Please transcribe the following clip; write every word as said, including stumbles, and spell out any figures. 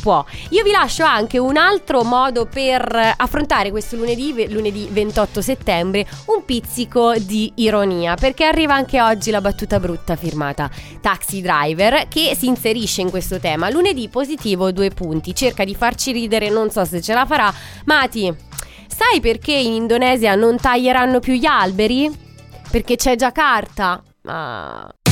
può. Io vi lascio anche un altro modo per affrontare questo lunedì, lunedì ventotto settembre, un pizzico di ironia, perché arriva anche oggi la battuta brutta firmata Taxi Driver, che si inserisce in questo tema. Lunedì positivo, due punti, cerca di farci ridere, non so se ce la farà. Mati, sai perché in Indonesia non taglieranno più gli alberi? Perché c'è Giacarta. Ah.